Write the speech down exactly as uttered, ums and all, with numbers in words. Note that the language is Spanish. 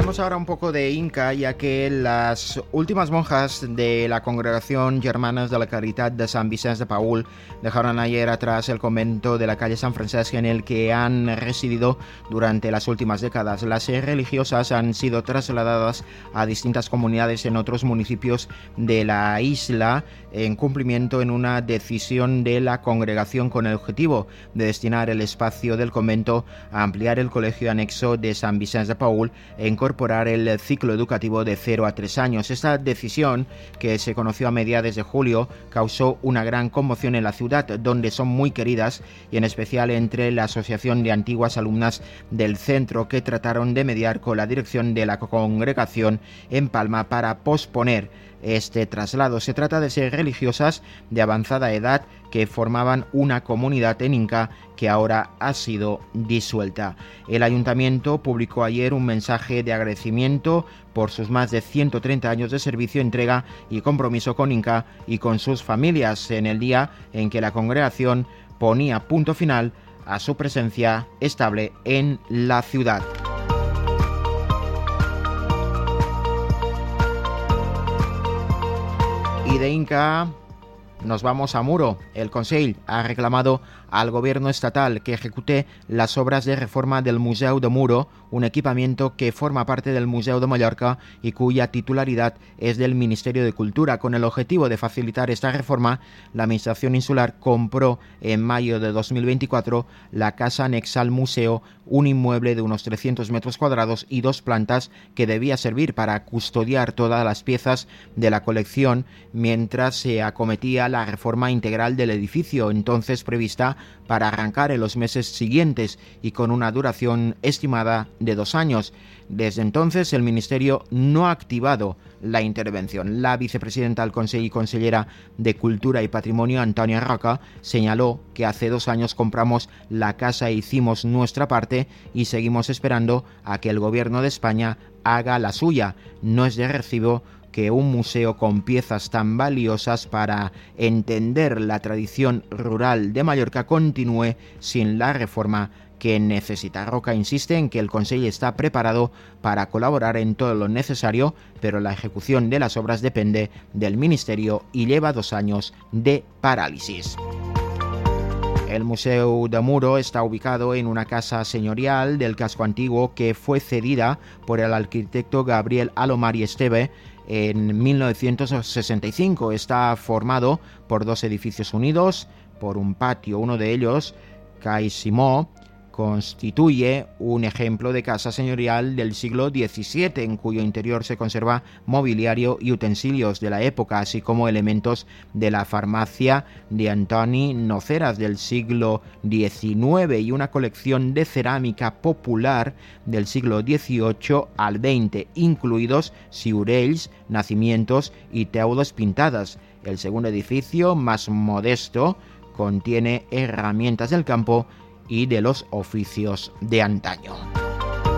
Hablemos ahora un poco de Inca, ya que las últimas monjas de la Congregación Germanes de la Caridad de San Vicente de Paúl dejaron ayer atrás el convento de la calle San Francesc, en el que han residido durante las últimas décadas. Las religiosas han sido trasladadas a distintas comunidades en otros municipios de la isla, en cumplimiento en una decisión de la congregación con el objetivo de destinar el espacio del convento a ampliar el colegio anexo de San Vicente de Paúl e incorporar el ciclo educativo de cero a tres años. Esta decisión, que se conoció a mediados de julio, causó una gran conmoción en la ciudad, donde son muy queridas, y en especial entre la Asociación de Antiguas Alumnas del Centro, que trataron de mediar con la dirección de la congregación en Palma para posponer este traslado. Se trata de ser religiosas de avanzada edad que formaban una comunidad en Inca que ahora ha sido disuelta. El ayuntamiento publicó ayer un mensaje de agradecimiento por sus más de ciento treinta años de servicio, entrega y compromiso con Inca y con sus familias, en el día en que la congregación ponía punto final a su presencia estable en la ciudad. Y de Inca nos vamos a Muro. El Consell ha reclamado al gobierno estatal que ejecute las obras de reforma del Museu de Muro, un equipamiento que forma parte del Museu de Mallorca y cuya titularidad es del Ministerio de Cultura. Con el objetivo de facilitar esta reforma, la Administración Insular compró en mayo de dos mil veinticuatro la casa anexa al museo, un inmueble de unos trescientos metros cuadrados y dos plantas que debía servir para custodiar todas las piezas de la colección mientras se acometía la reforma integral del edificio, entonces prevista para arrancar en los meses siguientes y con una duración estimada de dos años. Desde entonces el Ministerio no ha activado la intervención. La vicepresidenta del Consell y consellera de Cultura y Patrimonio, Antònia Roca, señaló que hace dos años compramos la casa e hicimos nuestra parte y seguimos esperando a que el gobierno de España haga la suya. No es de recibo que un museo con piezas tan valiosas para entender la tradición rural de Mallorca continúe sin la reforma que necesita. Roca insiste en que el Consell está preparado para colaborar en todo lo necesario, pero la ejecución de las obras depende del Ministerio y lleva dos años de parálisis. El Museu de Muro está ubicado en una casa señorial del casco antiguo que fue cedida por el arquitecto Gabriel Alomar i Esteve en mil novecientos sesenta y cinco. Está formado por dos edificios unidos por un patio. Uno de ellos, Cai Simó, constituye un ejemplo de casa señorial del siglo diecisiete, en cuyo interior se conserva mobiliario y utensilios de la época, así como elementos de la farmacia de Antoni Noceras del siglo diecinueve y una colección de cerámica popular del siglo dieciocho al veinte, incluidos ciurells, nacimientos y teudos pintadas. El segundo edificio, más modesto, contiene herramientas del campo y de los oficios de antaño.